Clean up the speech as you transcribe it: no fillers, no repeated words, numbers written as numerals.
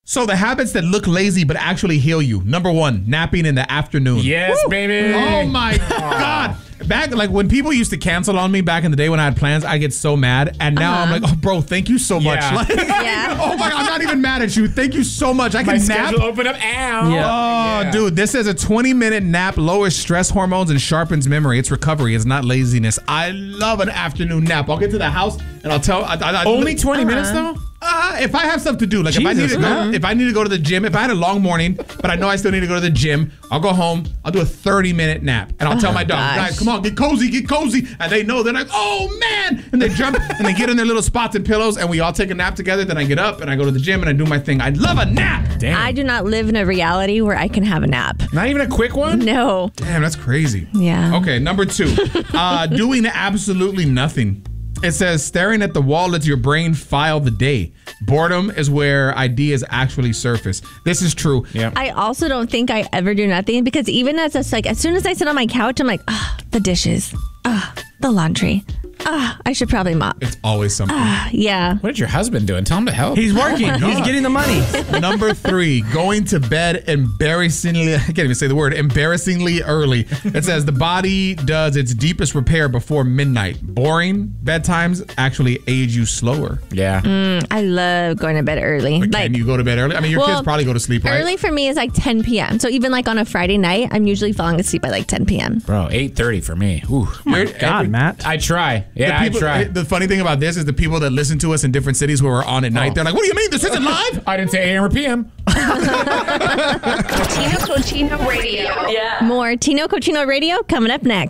So the habits that look lazy but actually heal you. Number 1, napping in the afternoon. Yes, baby. Oh my God. Back like when people used to cancel on me back in the day when I had plans, I get so mad. And now I'm like, oh, bro, thank you so much. Yeah. Like, oh my God, I'm not even mad at you. Thank you so much. I can My nap. schedule open up. Ow. Oh, dude, this says a 20-minute nap lowers stress hormones and sharpens memory. It's recovery. It's not laziness. I love an afternoon nap. I'll get to the house and I'll tell. Only 20 minutes though? If I have stuff to do, like if I need to go to the gym, if I had a long morning, but I know I still need to go to the gym, I'll go home. I'll do a 30-minute nap, and I'll tell my dog, guys, come on, get cozy, and they know. They're like, oh man, and they jump and they get in their little spots and pillows, and we all take a nap together. Then I get up and I go to the gym and I do my thing. I love a nap. Damn. I do not live in a reality where I can have a nap. Not even a quick one? No. Damn, that's crazy. Yeah. Okay, number 2, doing absolutely nothing. It says staring at the wall lets your brain file the day. Boredom is where ideas actually surface. This is true. Yeah. I also don't think I ever do nothing because even as soon as I sit on my couch, I'm like, the dishes, the laundry. I should probably mop. It's always something. Yeah. What is your husband doing? Tell him to help. He's working. He's getting the money. Number 3, going to bed embarrassingly, I can't even say the word, embarrassingly early. It says the body does its deepest repair before midnight. Boring bedtimes actually age you slower. Yeah. I love going to bed early. But can you go to bed early? I mean, your kids probably go to sleep, right? Early for me is like 10 p.m. So even like on a Friday night, I'm usually falling asleep by like 10 p.m. Bro, 8:30 for me. Ooh. Oh my God, Matt. I try. Yeah, I try. The funny thing about this is the people that listen to us in different cities where we're on at night, they're like, what do you mean? This isn't live? I didn't say AM or PM. Tino Cochino Radio. More Tino Cochino Radio coming up next.